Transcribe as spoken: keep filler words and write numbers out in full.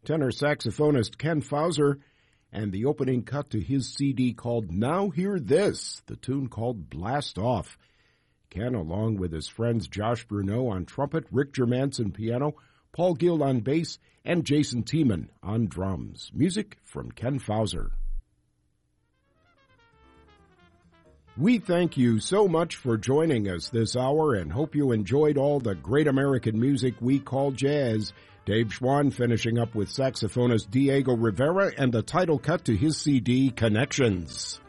tenor saxophonist Ken Fauser, and the opening cut to his C D called Now Hear This, the tune called Blast Off. Ken, along with his friends Josh Bruneau on trumpet, Rick Germanson piano, Paul Gill on bass, and Jason Tiemann on drums. Music from Ken Fauser. We thank you so much for joining us this hour and hope you enjoyed all the great American music we call jazz. Dave Schwann finishing up with saxophonist Diego Rivera and the title cut to his C D, Connections.